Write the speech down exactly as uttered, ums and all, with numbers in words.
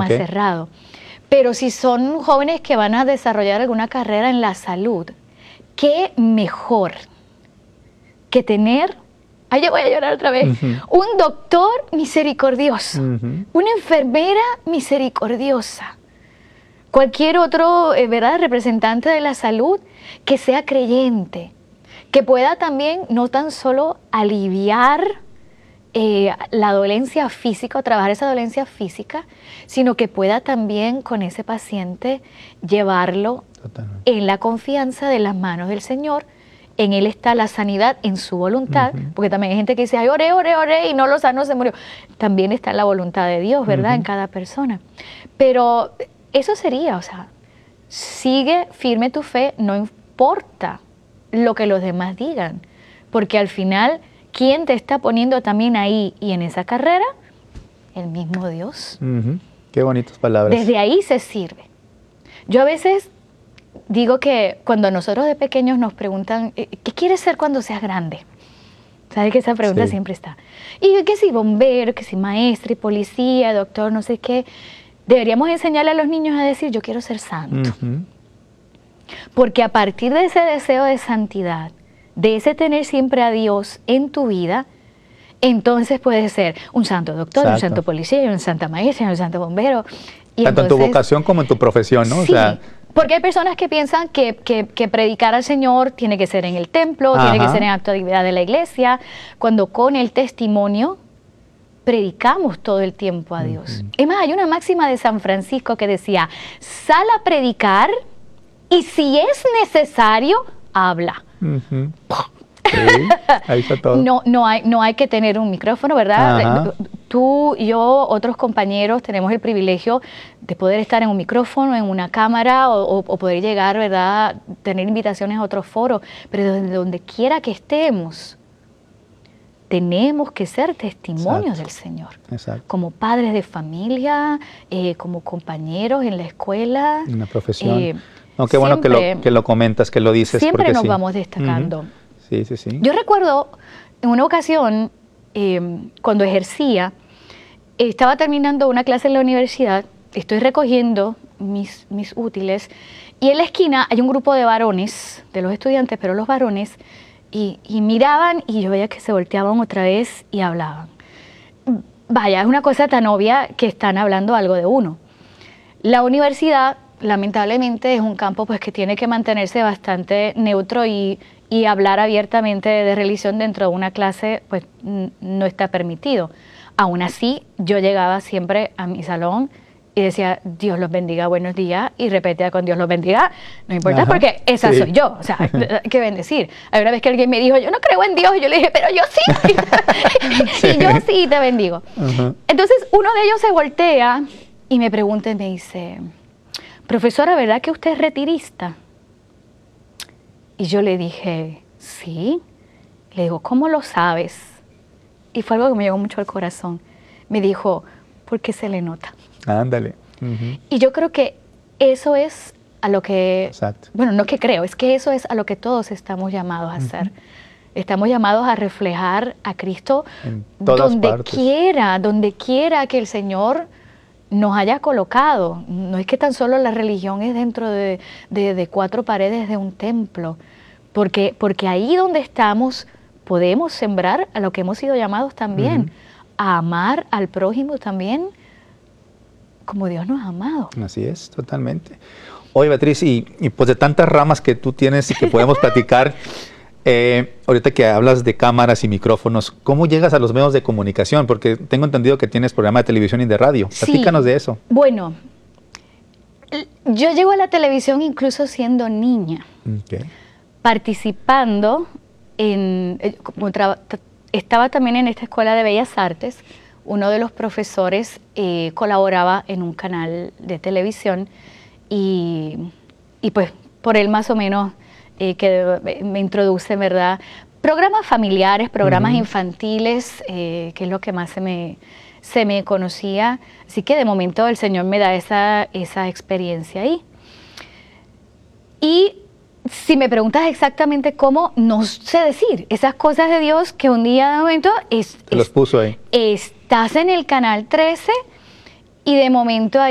más okay. cerrado. Pero si son jóvenes que van a desarrollar alguna carrera en la salud, ¿qué mejor que tener, ay, yo voy a llorar otra vez, uh-huh. un doctor misericordioso, uh-huh. una enfermera misericordiosa, cualquier otro, eh, ¿verdad?, representante de la salud que sea creyente, que pueda también no tan solo aliviar eh, la dolencia física o trabajar esa dolencia física, sino que pueda también con ese paciente llevarlo Totalmente. En la confianza de las manos del Señor. En Él está la sanidad, en su voluntad, uh-huh. porque también hay gente que dice, ay, oré, oré, oré, y no lo sanó, se murió. También está la voluntad de Dios, ¿verdad?, uh-huh. en cada persona. Pero eso sería, o sea, sigue firme tu fe, no importa lo que los demás digan, porque al final, ¿quién te está poniendo también ahí y en esa carrera? El mismo Dios. Uh-huh. Qué bonitas palabras. Desde ahí se sirve. Yo a veces digo que cuando nosotros de pequeños nos preguntan, ¿qué quieres ser cuando seas grande? ¿Sabes que esa pregunta sí. siempre está? Y que si bombero, que si maestra y policía, doctor, no sé qué. Deberíamos enseñarle a los niños a decir, yo quiero ser santo. Uh-huh. Porque a partir de ese deseo de santidad, de ese tener siempre a Dios en tu vida, entonces puedes ser un santo doctor, Exacto. un santo policía, un santa maestra, un santo bombero. Y Tanto entonces, en tu vocación como en tu profesión, ¿no? Sí, o sea, porque hay personas que piensan que, que, que predicar al Señor tiene que ser en el templo, Ajá. tiene que ser en actividad de la iglesia, cuando con el testimonio predicamos todo el tiempo a Dios. Uh-huh. Es más, hay una máxima de San Francisco que decía, sal a predicar y si es necesario, habla. Uh-huh. Sí, ahí está todo. No, no, hay, no hay que tener un micrófono, ¿verdad? Ajá. Tú, yo, otros compañeros tenemos el privilegio de poder estar en un micrófono, en una cámara o, o, o poder llegar, ¿verdad?, tener invitaciones a otros foros, pero desde donde quiera que estemos, tenemos que ser testimonios Exacto. del Señor. Exacto. Como padres de familia, eh, como compañeros en la escuela. En la profesión. Eh, no, qué bueno siempre, que, lo, que lo comentas, que lo dices. Siempre porque nos sí. vamos destacando. Uh-huh. Sí, sí, sí. Yo recuerdo en una ocasión, eh, cuando ejercía, estaba terminando una clase en la universidad, estoy recogiendo mis, mis útiles, y en la esquina hay un grupo de varones, de los estudiantes, pero los varones, y, y miraban, y yo veía que se volteaban otra vez y hablaban. Vaya, es una cosa tan obvia que están hablando algo de uno. La universidad, lamentablemente, es un campo pues, que tiene que mantenerse bastante neutro y y hablar abiertamente de religión dentro de una clase, pues no está permitido. Aún así, yo llegaba siempre a mi salón y decía, Dios los bendiga, buenos días, y repetía con Dios los bendiga, no importa, Ajá, porque esa sí. soy yo, o sea, qué bendecir. Hay una vez que alguien me dijo, yo no creo en Dios, y yo le dije, pero yo sí, sí. y yo sí te bendigo. Ajá. Entonces, uno de ellos se voltea y me pregunta y me dice, profesora, ¿verdad que usted es retirista? Y yo le dije, sí. Le digo, ¿cómo lo sabes? Y fue algo que me llegó mucho al corazón. Me dijo, porque se le nota. Ándale. Uh-huh. Y yo creo que eso es a lo que... Exacto. Bueno, no que creo, es que eso es a lo que todos estamos llamados a hacer. Uh-huh. Estamos llamados a reflejar a Cristo en todas donde partes. quiera, donde quiera que el Señor nos haya colocado. No es que tan solo la religión es dentro de, de, de cuatro paredes de un templo, porque, porque ahí donde estamos podemos sembrar a lo que hemos sido llamados también, uh-huh. a amar al prójimo también como Dios nos ha amado. Así es, totalmente. Oye, Beatriz, y, y pues de tantas ramas que tú tienes y que podemos platicar, Eh, ahorita que hablas de cámaras y micrófonos, ¿cómo llegas a los medios de comunicación? Porque tengo entendido que tienes programa de televisión y de radio. Platícanos sí. de eso. Bueno, yo llego a la televisión incluso siendo niña, okay. participando en... Como tra- estaba también en esta escuela de Bellas Artes, uno de los profesores eh, colaboraba en un canal de televisión y, y pues por él más o menos... Eh, que me introduce, ¿verdad? Programas familiares, programas uh-huh. infantiles, eh, que es lo que más se me, se me conocía. Así que de momento el Señor me da esa, esa experiencia ahí. Y si me preguntas exactamente cómo, no sé decir. Esas cosas de Dios que un día de momento... Es, Te los es, puso ahí. Estás en el canal trece y de momento ahí